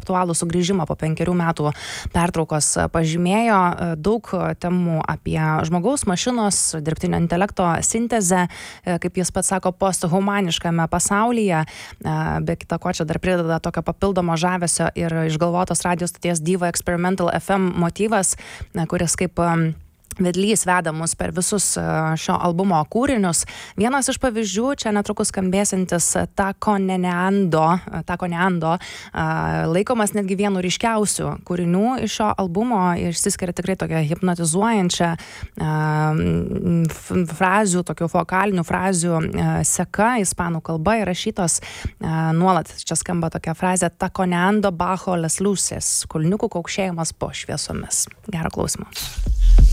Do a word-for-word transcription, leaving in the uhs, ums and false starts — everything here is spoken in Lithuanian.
virtualų sugrįžimą po penkerių metų pertraukos pažymėjo daug temų apie žmogaus, mašinos, dirbtinio intelekto sintezę, kaip jis pats sako, posthumaniškame pasaulyje. Be kita ko, čia dar prideda tokio papildomo žavesio ir išgalvotos radio stoties Diva Experimental F M motyvas, kuris kaip vedlys veda mus per visus šio albumo kūrinius. Vienas iš pavyzdžių, čia netrukus skambėsintis Taco Neando, Taco Neando, laikomas netgi vienu ryškiausių kūrinių iš šio albumo, išsiskiria tikrai tokia hipnotizuojančia frazių, tokių vokalinių frazių seka, ispanų kalba įrašytos. Nuolat čia skamba tokia frazė Taco Neando bajo las luces, kulniukų kaukšėjimas po šviesomis. Gero klausimo.